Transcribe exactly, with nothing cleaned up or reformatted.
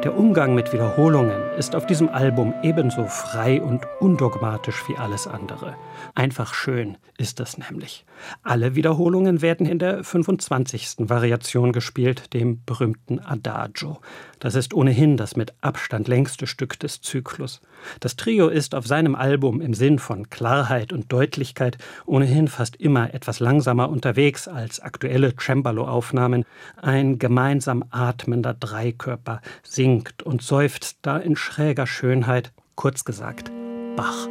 Der Umgang mit Wiederholungen ist auf diesem Album ebenso frei und undogmatisch wie alles andere. Einfach schön ist es nämlich. Alle Wiederholungen werden in der fünfundzwanzigsten Variation gespielt, dem berühmten Adagio. Das ist ohnehin das mit Abstand längste Stück des Zyklus. Das Trio ist auf seinem Album im Sinn von Klarheit und Deutlichkeit ohnehin fast immer etwas langsamer unterwegs als aktuelle Cembalo-Aufnahmen. Ein gemeinsam atmender Dreikörper singt und seufzt da in schräger Schönheit, kurz gesagt Bach.